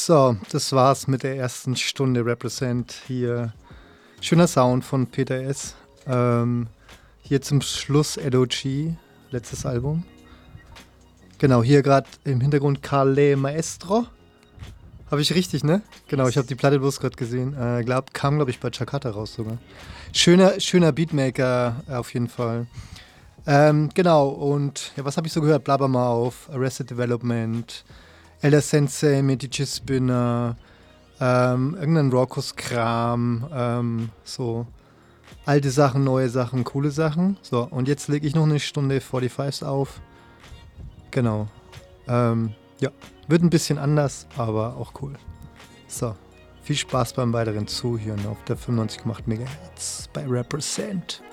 So, das war's mit der ersten Stunde Represent hier. Schöner Sound von Peter S. Hier zum Schluss Edo-G, letztes Album. Genau, hier gerade im Hintergrund Carle Maestro. Habe ich richtig, ne? Genau, ich habe die Platte bloß gerade gesehen. Kam, glaube ich, bei Jakarta raus sogar. Schöner Beatmaker auf jeden Fall. Genau, und ja, was habe ich so gehört? Blabbermouth, Arrested Development, Elder Sensei, Medici Spinner, irgendein Raucous-Kram, so alte Sachen, neue Sachen, coole Sachen. So, und jetzt lege ich noch eine Stunde 45s auf. Genau. Ja, wird ein bisschen anders, aber auch cool. So, viel Spaß beim weiteren Zuhören auf der 95,8 MHz bei Represent.